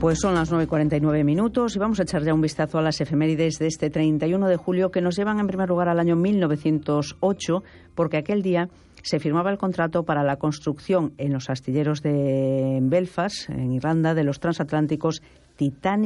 Pues son las 9:49 y vamos a echar ya un vistazo a las efemérides de este 31 de julio que nos llevan en primer lugar al año 1908, porque aquel día se firmaba el contrato para la construcción en los astilleros de Belfast, en Irlanda, de los transatlánticos Titanic